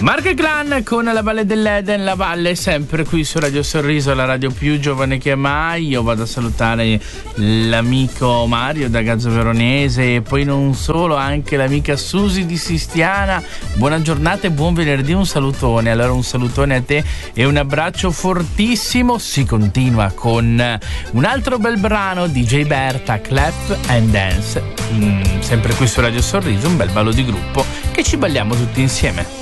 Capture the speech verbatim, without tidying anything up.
Mark Clan con La Valle dell'Eden, la valle, sempre qui su Radio Sorriso, la radio più giovane che mai. Io vado a salutare l'amico Mario da Gazzo Veronese e poi non solo, anche l'amica Susi di Sistiana. Buona giornata e buon venerdì, un salutone. Allora un salutone a te e un abbraccio fortissimo. Si continua con un altro bel brano di J Berta, Clap and Dance, mm, sempre qui su Radio Sorriso, un bel ballo di gruppo che ci balliamo tutti insieme.